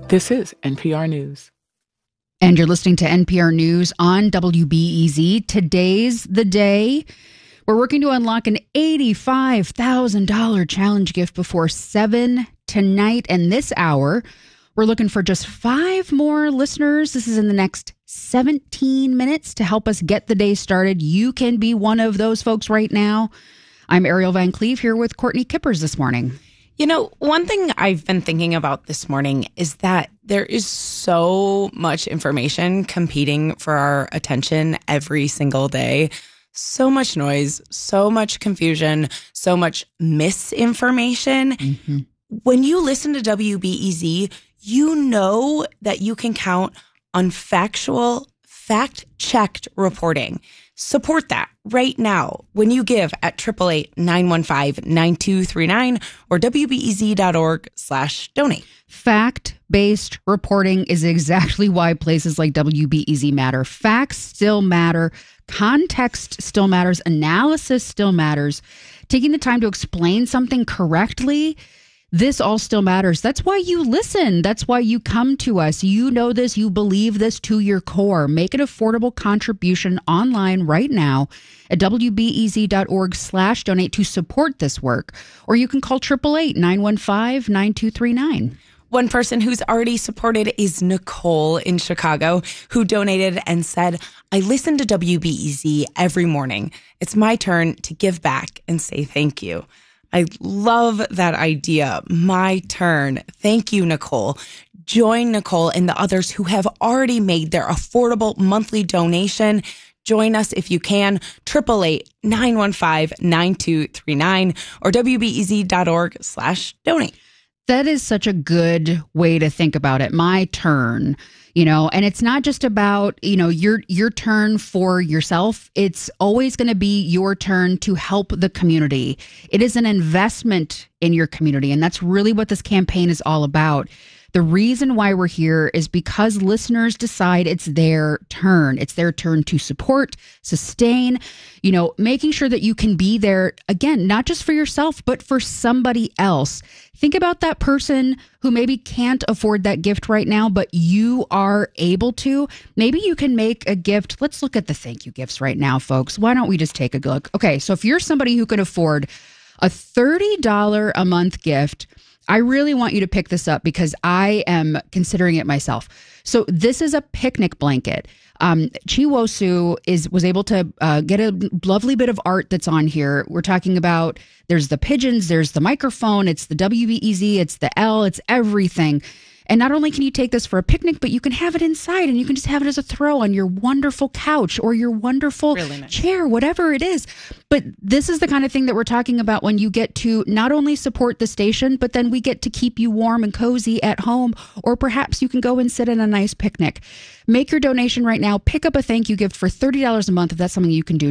This is NPR News. And you're listening to NPR News on WBEZ. Today's the day. We're working to unlock an $85,000 challenge gift before 7 tonight. And this hour, we're looking for just 5 more listeners. This is in the next 17 minutes to help us get the day started. You can be one of those folks right now. I'm Ariel Van Cleve here with Courtney Kippers this morning. You know, one thing I've been thinking about this morning is that there is so much information competing for our attention every single day. So much noise, so much confusion, so much misinformation. Mm-hmm. When you listen to WBEZ, you know that you can count on factual, fact-checked reporting. Support that right now when you give at 888-915-9239 or WBEZ.org/donate. Fact-based reporting is exactly why places like WBEZ matter. Facts still matter. Context still matters. Analysis still matters. Taking the time to explain something correctly, this all still matters. That's why you listen. That's why you come to us. You know this. You believe this to your core. Make an affordable contribution online right now at WBEZ.org/donate to support this work. Or you can call 888-915-9239. One person who's already supported is Nicole in Chicago, who donated and said, I listen to WBEZ every morning. It's my turn to give back and say thank you. I love that idea. My turn. Thank you, Nicole. Join Nicole and the others who have already made their affordable monthly donation. Join us if you can. 888-915-9239 or WBEZ.org/donate. That is such a good way to think about it. My turn, and it's not just about, your turn for yourself. It's always going to be your turn to help the community. It is an investment in your community. And that's really what this campaign is all about. The reason why we're here is because listeners decide it's their turn. It's their turn to support, sustain, making sure that you can be there, again, not just for yourself, but for somebody else. Think about that person who maybe can't afford that gift right now, but you are able to. Maybe you can make a gift. Let's look at the thank you gifts right now, folks. Why don't we just take a look? Okay, so if you're somebody who can afford a $30 a month gift, I really want you to pick this up because I am considering it myself. So this is a picnic blanket. Chiwosu was able to get a lovely bit of art that's on here. We're talking about there's the pigeons, there's the microphone, it's the WBEZ, it's the L, it's everything. And not only can you take this for a picnic, but you can have it inside and you can just have it as a throw on your wonderful couch or your wonderful chair, whatever it is. But this is the kind of thing that we're talking about when you get to not only support the station, but then we get to keep you warm and cozy at home, or perhaps you can go and sit in a nice picnic. Make your donation right now. Pick up a thank you gift for $30 a month if that's something you can do.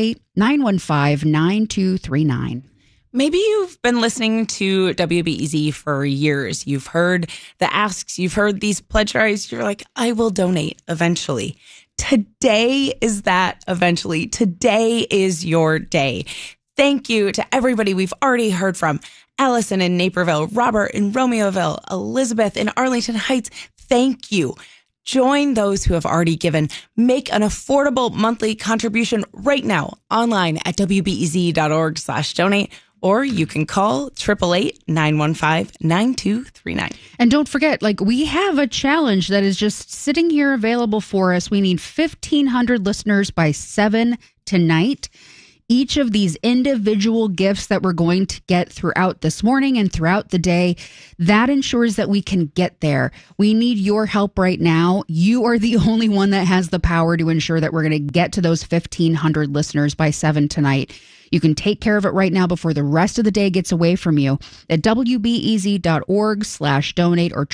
888-915-9239. Maybe you've been listening to WBEZ for years. You've heard the asks. You've heard these pledge drives. You're like, I will donate eventually. Today is that eventually. Today is your day. Thank you to everybody we've already heard from. Allison in Naperville, Robert in Romeoville, Elizabeth in Arlington Heights. Thank you. Join those who have already given. Make an affordable monthly contribution right now online at WBEZ.org/donate. Or you can call 888-915-9239. And don't forget, we have a challenge that is just sitting here available for us. We need 1,500 listeners by 7 tonight. Each of these individual gifts that we're going to get throughout this morning and throughout the day, that ensures that we can get there. We need your help right now. You are the only one that has the power to ensure that we're going to get to those 1,500 listeners by 7 tonight. You can take care of it right now before the rest of the day gets away from you at WBEZ.org/donate or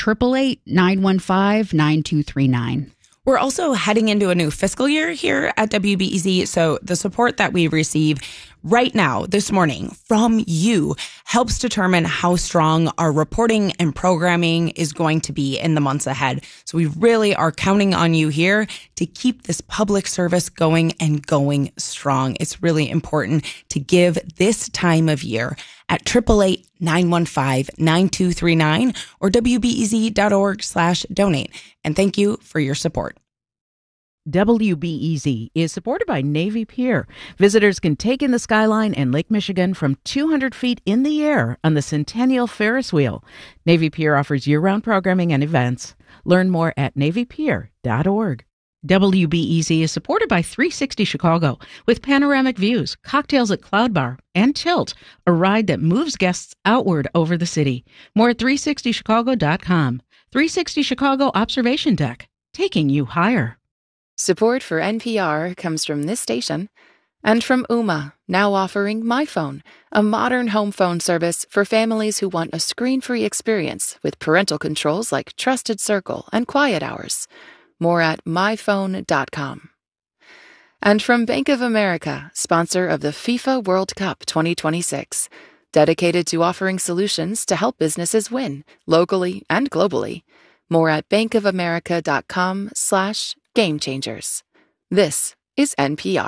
888-915-9239. We're also heading into a new fiscal year here at WBEZ, so the support that we receive right now, this morning, from you, helps determine how strong our reporting and programming is going to be in the months ahead. So we really are counting on you here to keep this public service going and going strong. It's really important to give this time of year at 888-915-9239 or wbez.org/donate. And thank you for your support. WBEZ is supported by Navy Pier. Visitors can take in the skyline and Lake Michigan from 200 feet in the air on the Centennial Ferris Wheel. Navy Pier offers year-round programming and events. Learn more at navypier.org. WBEZ is supported by 360 Chicago with panoramic views, cocktails at Cloud Bar, and Tilt, a ride that moves guests outward over the city. More at 360chicago.com. 360 Chicago Observation Deck, taking you higher. Support for NPR comes from this station and from Ooma, now offering MyPhone, a modern home phone service for families who want a screen-free experience with parental controls like Trusted Circle and Quiet Hours. More at myphone.com. And from Bank of America, sponsor of the FIFA World Cup 2026, dedicated to offering solutions to help businesses win, locally and globally. More at bankofamerica.com/game changers. This is NPR.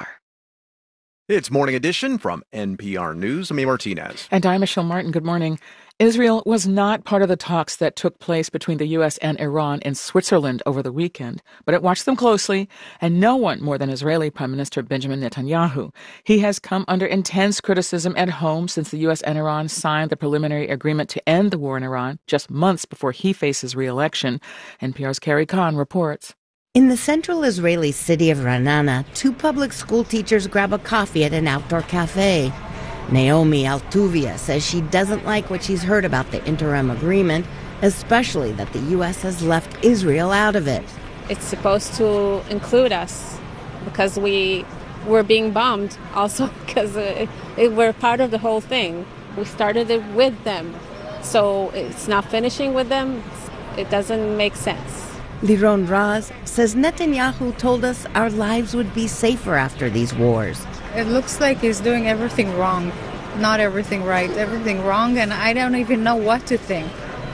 It's Morning Edition from NPR News. I'm Martinez. And I'm Michelle Martin. Good morning. Israel was not part of the talks that took place between the U.S. and Iran in Switzerland over the weekend, but it watched them closely, and no one more than Israeli Prime Minister Benjamin Netanyahu. He has come under intense criticism at home since the U.S. and Iran signed the preliminary agreement to end the war in Iran just months before he faces re-election. NPR's Carrie Kahn reports. In the central Israeli city of Ra'anana, two public school teachers grab a coffee at an outdoor cafe. Naomi Altuvia says she doesn't like what she's heard about the interim agreement, especially that the U.S. has left Israel out of it. It's supposed to include us because we're being bombed also because we're part of the whole thing. We started it with them, so it's not finishing with them. It doesn't make sense. Liron Raz says Netanyahu told us our lives would be safer after these wars. It looks like he's doing everything wrong. Not everything right, everything wrong, and I don't even know what to think.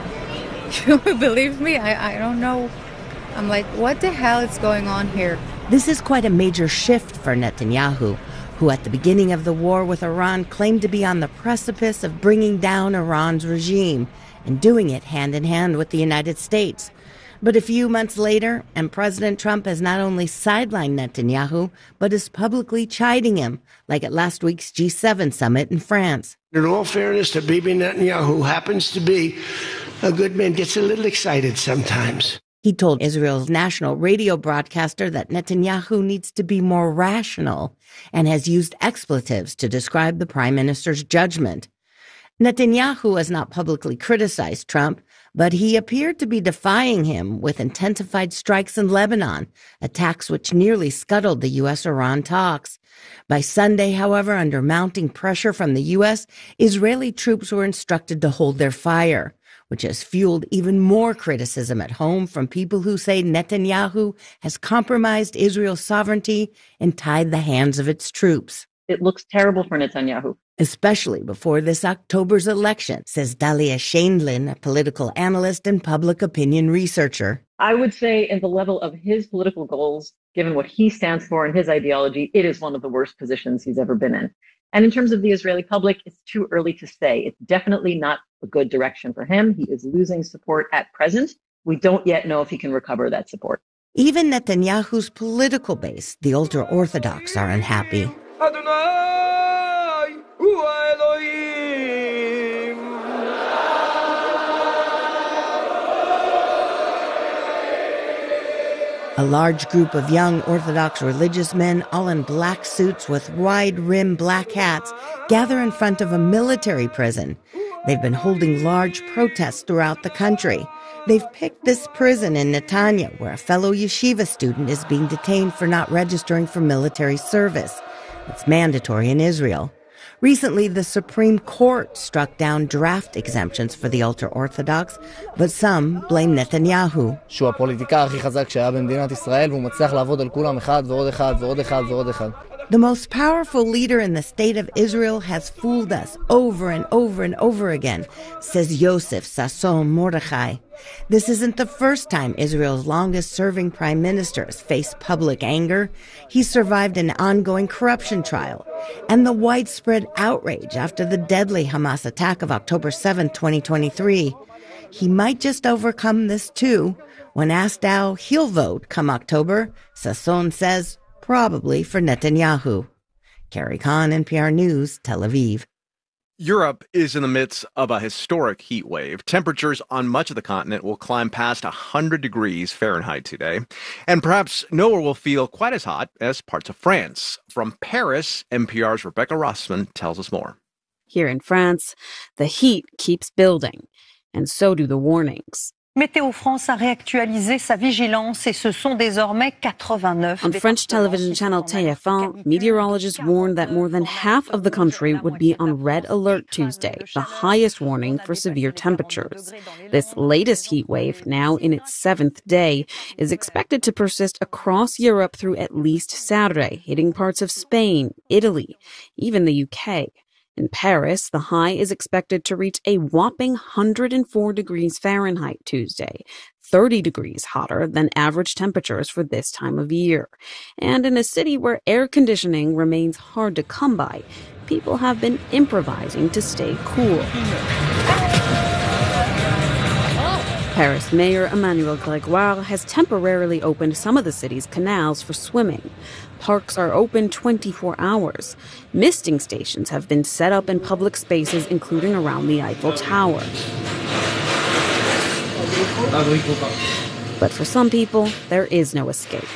You believe me? I don't know. I'm like, what the hell is going on here? This is quite a major shift for Netanyahu, who at the beginning of the war with Iran claimed to be on the precipice of bringing down Iran's regime and doing it hand in hand with the United States. But a few months later, and President Trump has not only sidelined Netanyahu, but is publicly chiding him, like at last week's G7 summit in France. In all fairness to Bibi Netanyahu, who happens to be a good man, gets a little excited sometimes. He told Israel's national radio broadcaster that Netanyahu needs to be more rational and has used expletives to describe the prime minister's judgment. Netanyahu has not publicly criticized Trump, but he appeared to be defying him with intensified strikes in Lebanon, attacks which nearly scuttled the U.S.-Iran talks. By Sunday, however, under mounting pressure from the U.S., Israeli troops were instructed to hold their fire, which has fueled even more criticism at home from people who say Netanyahu has compromised Israel's sovereignty and tied the hands of its troops. It looks terrible for Netanyahu. Especially before this October's election, says Dalia Shaindlin, a political analyst and public opinion researcher. I would say in the level of his political goals, given what he stands for and his ideology, it is one of the worst positions he's ever been in. And in terms of the Israeli public, it's too early to say. It's definitely not a good direction for him. He is losing support at present. We don't yet know if he can recover that support. Even Netanyahu's political base, the ultra-Orthodox, are unhappy. A large group of young Orthodox religious men, all in black suits with wide-rim black hats, gather in front of a military prison. They've been holding large protests throughout the country. They've picked this prison in Netanya, where a fellow yeshiva student is being detained for not registering for military service. It's mandatory in Israel. Recently, the Supreme Court struck down draft exemptions for the ultra-Orthodox, but some blame Netanyahu. The most powerful leader in the state of Israel has fooled us over and over and over again, says Yosef Sasson Mordechai. This isn't the first time Israel's longest-serving prime minister has faced public anger. He survived an ongoing corruption trial and the widespread outrage after the deadly Hamas attack of October 7, 2023. He might just overcome this too. When asked how he'll vote come October, Sasson says probably for Netanyahu. Carrie Kahn, NPR News, Tel Aviv. Europe is in the midst of a historic heat wave. Temperatures on much of the continent will climb past 100 degrees Fahrenheit today. And perhaps nowhere will feel quite as hot as parts of France. From Paris, NPR's Rebecca Rossman tells us more. Here in France, the heat keeps building, and so do the warnings. Météo France a réactualisé sa vigilance et ce sont désormais 89. On French television channel TF1, meteorologists warned that more than half of the country would be on red alert Tuesday, the highest warning for severe temperatures. This latest heat wave, now in its 7th day, is expected to persist across Europe through at least Saturday, hitting parts of Spain, Italy, even the UK. In Paris, the high is expected to reach a whopping 104 degrees Fahrenheit Tuesday, 30 degrees hotter than average temperatures for this time of year. And in a city where air conditioning remains hard to come by, people have been improvising to stay cool. Paris Mayor Emmanuel Grégoire has temporarily opened some of the city's canals for swimming. Parks are open 24 hours. Misting stations have been set up in public spaces, including around the Eiffel Tower. But for some people, there is no escape.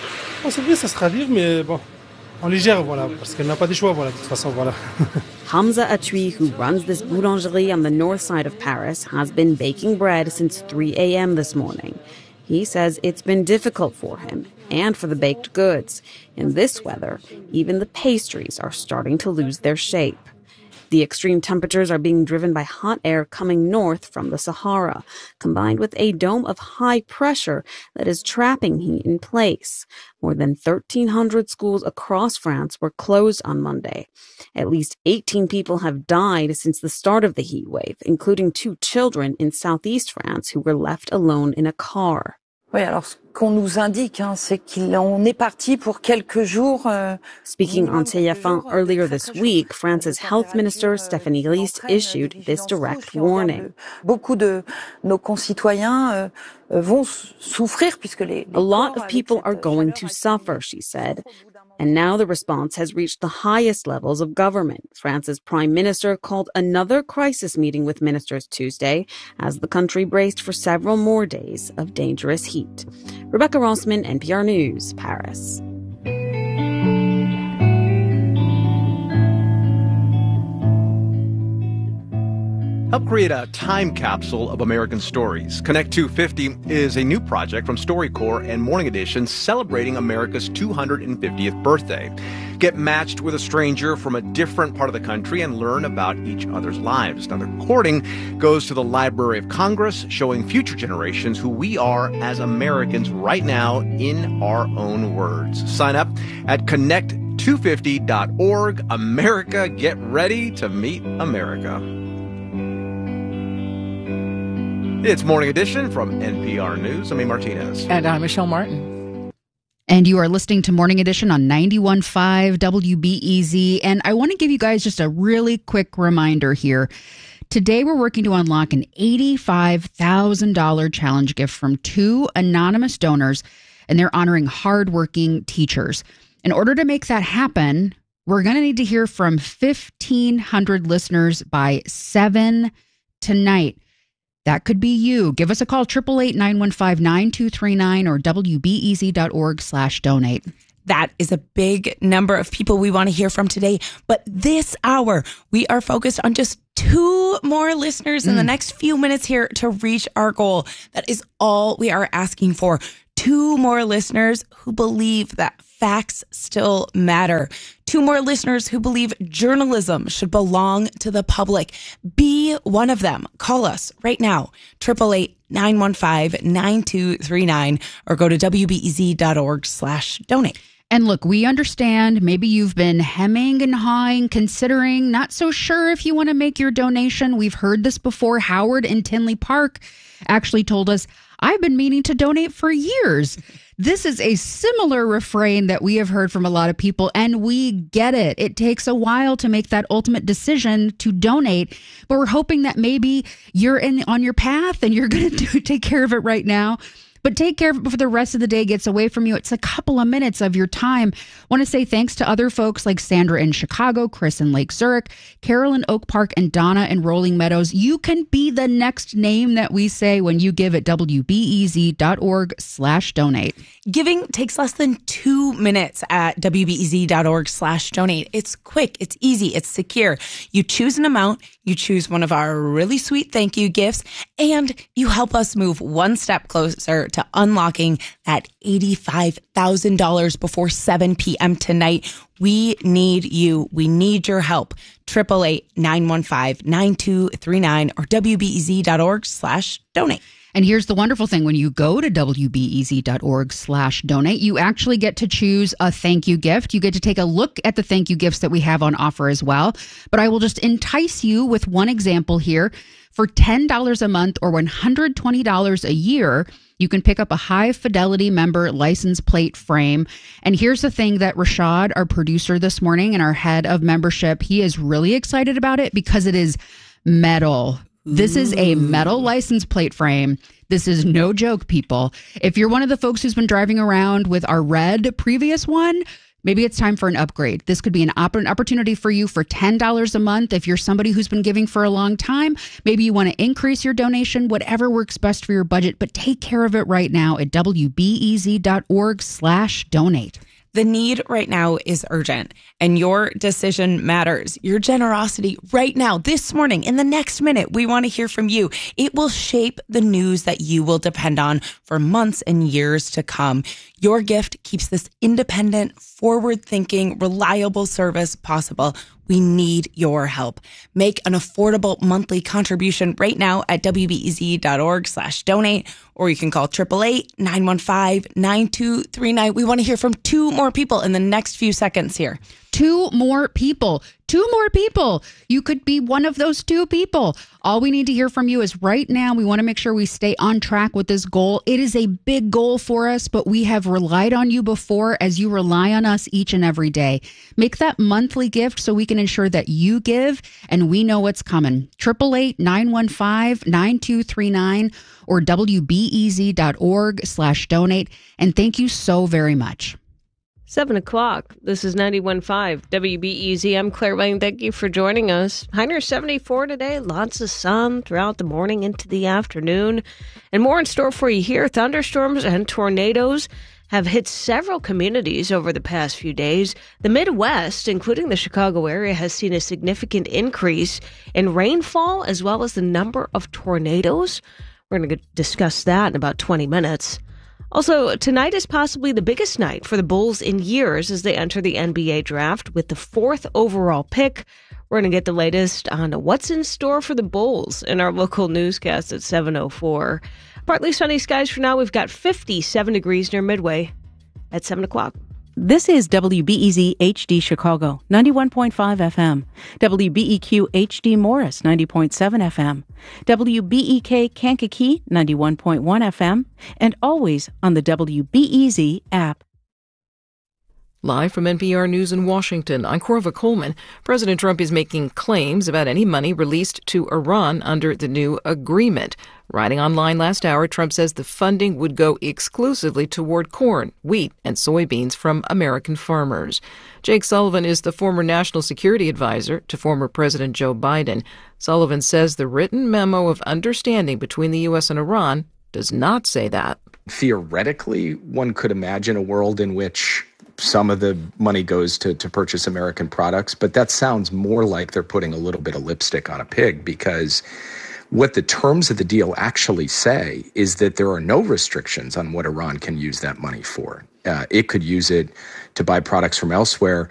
Hamza Atui, who runs this boulangerie on the north side of Paris, has been baking bread since 3 a.m. this morning. He says it's been difficult for him and for the baked goods. In this weather, even the pastries are starting to lose their shape. The extreme temperatures are being driven by hot air coming north from the Sahara, combined with a dome of high pressure that is trapping heat in place. More than 1,300 schools across France were closed on Monday. At least 18 people have died since the start of the heat wave, including 2 children in southeast France who were left alone in a car. Oui, alors ce qu'on nous indique, c'est qu'on est parti pour quelques jours. Speaking on TF1 earlier this week, France's health minister Stéphanie Rist issued this direct warning. Beaucoup de nos concitoyens vont souffrir puisque les A lot of people are going to suffer, she said. And now the response has reached the highest levels of government. France's prime minister called another crisis meeting with ministers Tuesday as the country braced for several more days of dangerous heat. Rebecca Rossman, NPR News, Paris. Help create a time capsule of American stories. Connect 250 is a new project from StoryCorps and Morning Edition celebrating America's 250th birthday. Get matched with a stranger from a different part of the country and learn about each other's lives. Now, the recording goes to the Library of Congress, showing future generations who we are as Americans right now in our own words. Sign up at connect250.org. America, get ready to meet America. It's Morning Edition from NPR News. I'm A. Martinez. And I'm Michelle Martin. And you are listening to Morning Edition on 91.5 WBEZ. And I want to give you guys just a really quick reminder here. Today, we're working to unlock an $85,000 challenge gift from 2 anonymous donors, and they're honoring hardworking teachers. In order to make that happen, we're going to need to hear from 1,500 listeners by 7 tonight. That could be you. Give us a call, 888-915-9239 or wbez.org/donate. That is a big number of people we want to hear from today. But this hour, we are focused on just 2 more listeners in the next few minutes here to reach our goal. That is all we are asking for. 2 more listeners who believe that facts still matter. 2 more listeners who believe journalism should belong to the public. Be one of them. Call us right now, 888-915-9239, or go to wbez.org/donate. And look, we understand maybe you've been hemming and hawing, considering, not so sure if you want to make your donation. We've heard this before. Howard in Tinley Park actually told us, I've been meaning to donate for years. This is a similar refrain that we have heard from a lot of people, and we get it. It takes a while to make that ultimate decision to donate, but we're hoping that maybe you're on your path and you're going to take care of it right now. But take care of it before the rest of the day gets away from you. It's a couple of minutes of your time. I want to say thanks to other folks like Sandra in Chicago, Chris in Lake Zurich, Carol in Oak Park, and Donna in Rolling Meadows. You can be the next name that we say when you give at wbez.org/donate. Giving takes less than 2 minutes at wbez.org/donate. It's quick, it's easy, it's secure. You choose an amount, you choose one of our really sweet thank you gifts, and you help us move one step closer to unlocking that $85,000 before 7 p.m. tonight. We need you. We need your help. 888-915-9239 or wbez.org/donate. And here's the wonderful thing. When you go to wbez.org/donate, you actually get to choose a thank you gift. You get to take a look at the thank you gifts that we have on offer as well. But I will just entice you with one example here. For $10 a month or $120 a year, you can pick up a high fidelity member license plate frame. And here's the thing that Rashad, our producer this morning and our head of membership, he is really excited about it because it is metal. This is a metal license plate frame. This is no joke, people. If you're one of the folks who's been driving around with our red previous one, maybe it's time for an upgrade. This could be an opportunity for you for $10 a month. If you're somebody who's been giving for a long time, maybe you want to increase your donation, whatever works best for your budget, but take care of it right now at wbez.org/donate. The need right now is urgent, and your decision matters. Your generosity right now, this morning, in the next minute, we want to hear from you. It will shape the news that you will depend on for months and years to come. Your gift keeps this independent, forward-thinking, reliable service possible. We need your help. Make an affordable monthly contribution right now at wbez.org/donate, or you can call 888-915-9239. We want to hear from 2 more people in the next few seconds here. 2 more people. 2 more people. You could be one of those 2 people. All we need to hear from you is right now. We want to make sure we stay on track with this goal. It is a big goal for us, but we have relied on you before as you rely on us each and every day. Make that monthly gift so we can ensure that you give and we know what's coming. 888-915-9239 or wbez.org/donate. And thank you so very much. 7 o'clock. This is 91.5 WBEZ. I'm Claire Wayne. Thank you for joining us. High near 74 today. Lots of sun throughout the morning into the afternoon. And more in store for you here. Thunderstorms and tornadoes have hit several communities over the past few days. The Midwest, including the Chicago area, has seen a significant increase in rainfall as well as the number of tornadoes. We're going to discuss that in about 20 minutes. Also, tonight is possibly the biggest night for the Bulls in years as they enter the NBA draft with the 4th overall pick. We're going to get the latest on what's in store for the Bulls in our local newscast at 7:04. Partly sunny skies for now. We've got 57 degrees near Midway at 7 o'clock. This is WBEZ HD Chicago, 91.5 FM. WBEQ HD Morris, 90.7 FM. WBEK Kankakee, 91.1 FM. And always on the WBEZ app. Live from NPR News in Washington, I'm Corva Coleman. President Trump is making claims about any money released to Iran under the new agreement. Writing online last hour, Trump says the funding would go exclusively toward corn, wheat, and soybeans from American farmers. Jake Sullivan is the former national security advisor to former President Joe Biden. Sullivan says the written memo of understanding between the U.S. and Iran does not say that. Theoretically, one could imagine a world in which some of the money goes to purchase American products, but that sounds more like they're putting a little bit of lipstick on a pig, because what the terms of the deal actually say is that there are no restrictions on what Iran can use that money for. It could use it to buy products from elsewhere.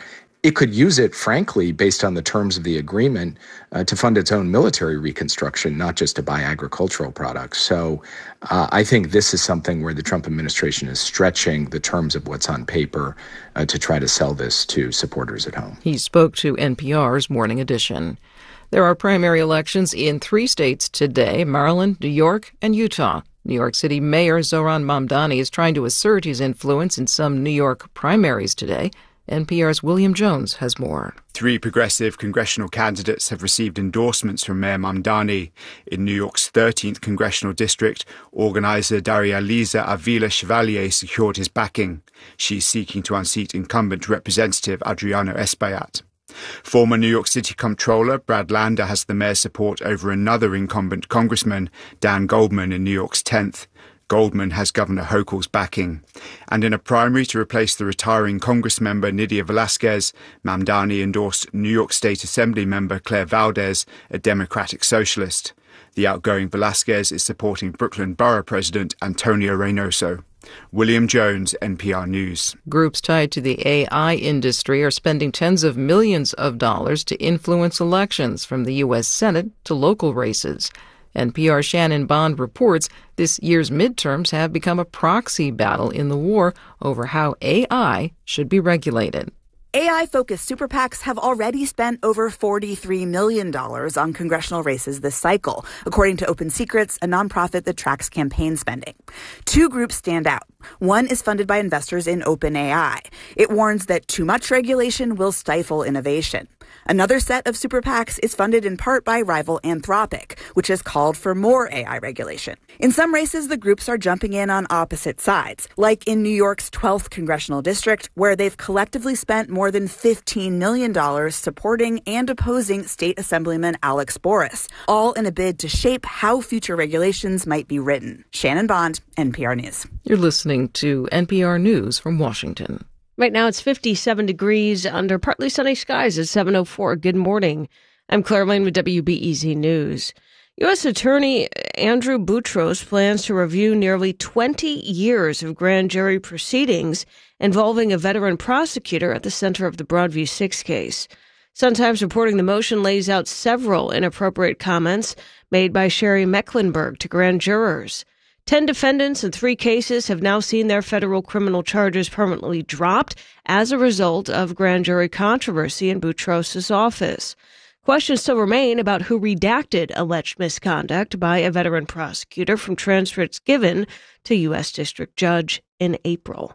it could use it, frankly, based on the terms of the agreement, to fund its own military reconstruction, not just to buy agricultural products. So I think this is something where the Trump administration is stretching the terms of what's on paper to try to sell this to supporters at home. He spoke to NPR's Morning Edition. There are primary elections in 3 states today: Maryland, New York, and Utah. New York City Mayor Zohran Mamdani is trying to assert his influence in some New York primaries today. NPR's William Jones has more. 3 progressive congressional candidates have received endorsements from Mayor Mamdani. In New York's 13th congressional district, organizer Daria-Liza Avila Chevalier secured his backing. She's seeking to unseat incumbent Representative Adriano Espaillat. Former New York City Comptroller Brad Lander has the mayor's support over another incumbent congressman, Dan Goldman, in New York's 10th. Goldman has Governor Hochul's backing. And in a primary to replace the retiring Congress member Nydia Velázquez, Mamdani endorsed New York State Assembly member Claire Valdez, a Democratic socialist. The outgoing Velázquez is supporting Brooklyn Borough President Antonio Reynoso. William Jones, NPR News. Groups tied to the AI industry are spending tens of millions of dollars to influence elections, from the U.S. Senate to local races. NPR's Shannon Bond reports this year's midterms have become a proxy battle in the war over how AI should be regulated. AI-focused super PACs have already spent over $43 million on congressional races this cycle, according to Open Secrets, a nonprofit that tracks campaign spending. 2 groups stand out. One is funded by investors in OpenAI. It warns that too much regulation will stifle innovation. Another set of super PACs is funded in part by rival Anthropic, which has called for more AI regulation. In some races, the groups are jumping in on opposite sides, like in New York's 12th congressional district, where they've collectively spent more than $15 million supporting and opposing State Assemblyman Alex Boris, all in a bid to shape how future regulations might be written. Shannon Bond, NPR News. You're listening to NPR News from Washington. Right now it's 57 degrees under partly sunny skies at 7:04. Good morning. I'm Claire Lane with WBEZ News. U.S. Attorney Andrew Boutros plans to review nearly 20 years of grand jury proceedings involving a veteran prosecutor at the center of the Broadview 6 case. Sun-Times reporting the motion lays out several inappropriate comments made by Sherry Mecklenburg to grand jurors. 10 defendants in 3 cases have now seen their federal criminal charges permanently dropped as a result of grand jury controversy in Boutros' office. Questions still remain about who redacted alleged misconduct by a veteran prosecutor from transcripts given to U.S. District Judge in April.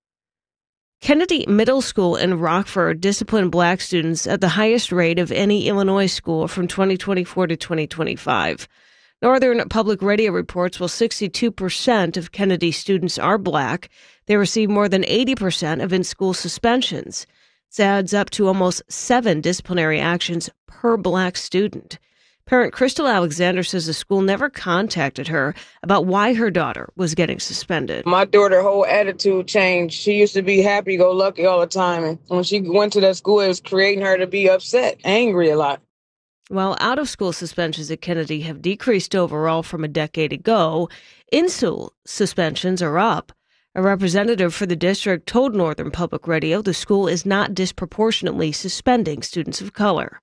Kennedy Middle School in Rockford disciplined black students at the highest rate of any Illinois school from 2024 to 2025. Northern Public Radio reports while 62% of Kennedy students are black, they receive more than 80% of in-school suspensions. This adds up to almost 7 disciplinary actions per black student. Parent Crystal Alexander says the school never contacted her about why her daughter was getting suspended. My daughter's whole attitude changed. She used to be happy-go-lucky all the time. And when she went to that school, it was creating her to be upset, angry a lot. While out-of-school suspensions at Kennedy have decreased overall from a decade ago, in-school suspensions are up. A representative for the district told Northern Public Radio the school is not disproportionately suspending students of color.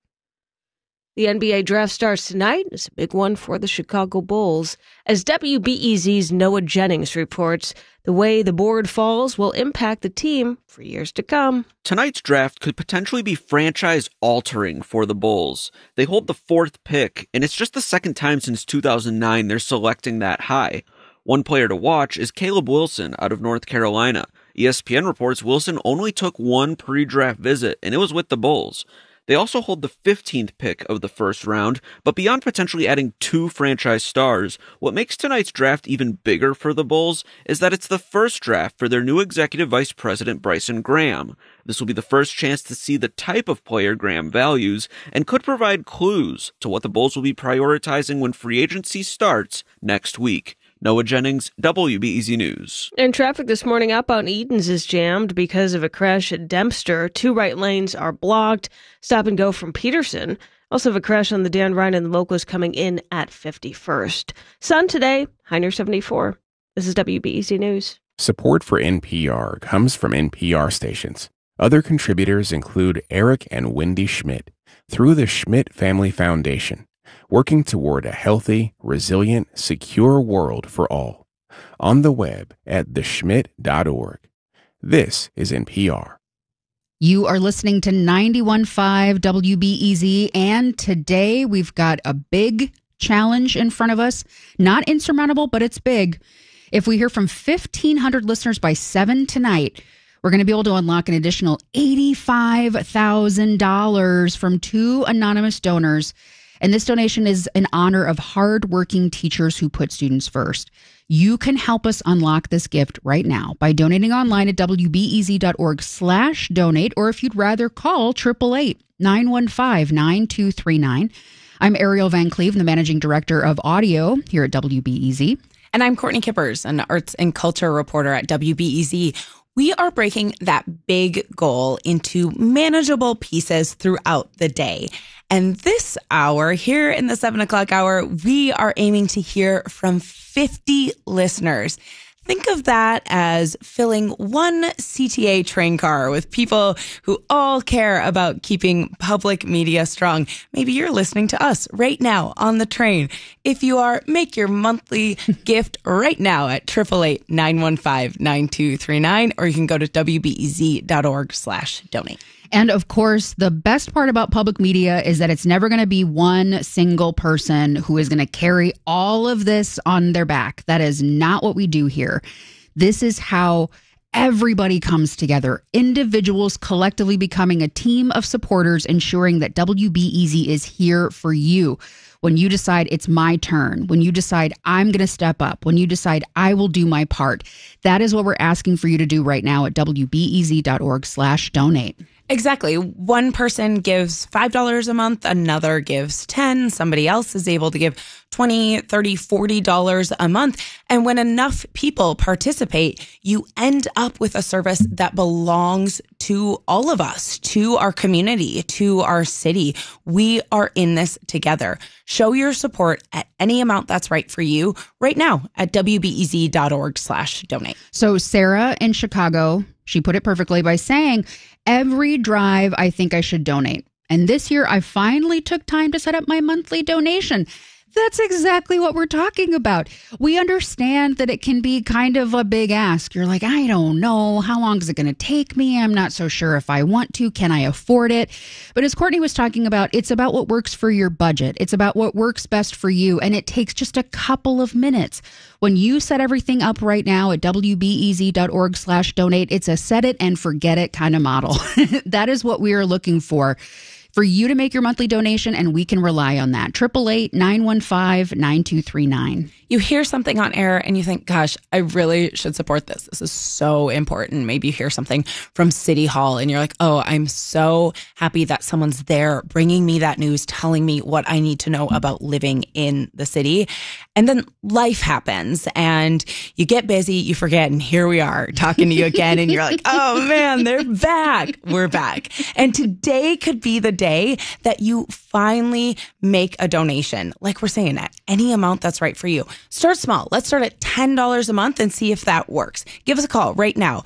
The NBA draft starts tonight. It's a big one for the Chicago Bulls. As WBEZ's Noah Jennings reports, the way the board falls will impact the team for years to come. Tonight's draft could potentially be franchise-altering for the Bulls. They hold the 4th pick, and it's just the second time since 2009 they're selecting that high. One player to watch is Caleb Wilson out of North Carolina. ESPN reports Wilson only took 1 pre-draft visit, and it was with the Bulls. They also hold the 15th pick of the first round, but beyond potentially adding 2 franchise stars, what makes tonight's draft even bigger for the Bulls is that it's the first draft for their new executive vice president, Bryson Graham. This will be the first chance to see the type of player Graham values and could provide clues to what the Bulls will be prioritizing when free agency starts next week. Noah Jennings, WBEZ News. And traffic this morning outbound Edens is jammed because of a crash at Dempster. 2 right lanes are blocked. Stop and go from Peterson. Also have a crash on the Dan Ryan and the locals coming in at 51st. Sun today, high near 74. This is WBEZ News. Support for NPR comes from NPR stations. Other contributors include Eric and Wendy Schmidt through the Schmidt Family Foundation, working toward a healthy, resilient, secure world for all. On the web at theschmidt.org. This is NPR. You are listening to 91.5 WBEZ, and today we've got a big challenge in front of us. Not insurmountable, but it's big. If we hear from 1,500 listeners by 7 tonight, we're going to be able to unlock an additional $85,000 from 2 anonymous donors. And this donation is in honor of hardworking teachers who put students first. You can help us unlock this gift right now by donating online at wbez.org/donate, or if you'd rather, call 888-915-9239. I'm Ariel Van Cleve, the managing director of audio here at WBEZ. And I'm Courtney Kippers, an arts and culture reporter at WBEZ. We are breaking that big goal into manageable pieces throughout the day. And this hour, here in the 7 o'clock hour, we are aiming to hear from 50 listeners. Think of that as filling one CTA train car with people who all care about keeping public media strong. Maybe you're listening to us right now on the train. If you are, make your monthly gift right now at 888-915-9239, or you can go to wbez.org/donate. And of course, the best part about public media is that it's never going to be one single person who is going to carry all of this on their back. That is not what we do here. This is how everybody comes together, individuals collectively becoming a team of supporters, ensuring that WBEZ is here for you. When you decide it's my turn, when you decide I'm going to step up, when you decide I will do my part, that is what we're asking for you to do right now at wbez.org/donate. Exactly. One person gives $5 a month, another gives $10, somebody else is able to give $20, $30, $40 a month. And when enough people participate, you end up with a service that belongs to all of us, to our community, to our city. We are in this together. Show your support at any amount that's right for you right now at wbez.org/donate. So Sarah in Chicago, she put it perfectly by saying, every drive, I think I should donate. And this year, I finally took time to set up my monthly donation. That's exactly what we're talking about. We understand that it can be kind of a big ask. You're like, I don't know. How long is it going to take me? I'm not so sure if I want to. Can I afford it? But as Courtney was talking about, it's about what works for your budget. It's about what works best for you. And it takes just a couple of minutes. When you set everything up right now at wbez.org/donate, it's a set it and forget it kind of model. That is what we are looking for you to make your monthly donation, and we can rely on that. 888-915-9239. You hear something on air and you think, gosh, I really should support this. This is so important. Maybe you hear something from City Hall and you're like, oh, I'm so happy that someone's there bringing me that news, telling me what I need to know about living in the city. And then life happens and you get busy, you forget, and here we are talking to you again. And you're like, oh man, they're back. We're back. And today could be the day that you finally make a donation. Like we're saying, at any amount that's right for you. Start small. Let's start at $10 a month and see if that works. Give us a call right now,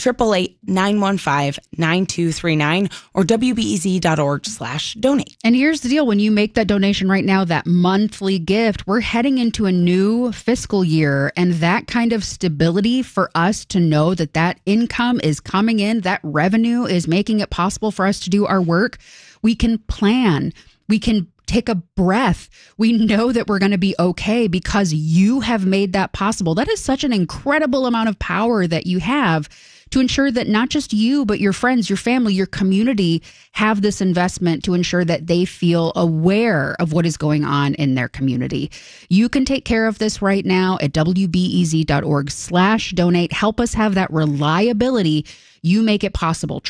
888-915-9239 or wbez.org/donate. And here's the deal. When you make that donation right now, that monthly gift, we're heading into a new fiscal year, and that kind of stability for us to know that that income is coming in, that revenue is making it possible for us to do our work. We can plan. We can take a breath. We know that we're going to be okay because you have made that possible. That is such an incredible amount of power that you have to ensure that not just you, but your friends, your family, your community have this investment to ensure that they feel aware of what is going on in their community. You can take care of this right now at wbez.org/donate. Help us have that reliability. You make it possible.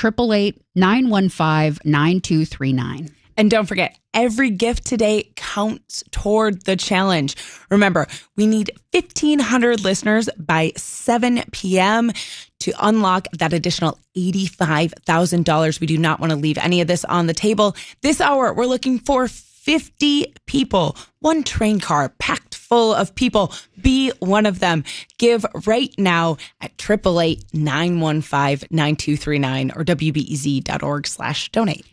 888-915-9239. And don't forget, every gift today counts toward the challenge. Remember, we need 1,500 listeners by 7 p.m. to unlock that additional $85,000. We do not want to leave any of this on the table. This hour, we're looking for 50 people, one train car packed full full of people. Be one of them. Give right now at 888-915-9239 or WBEZ.org/donate.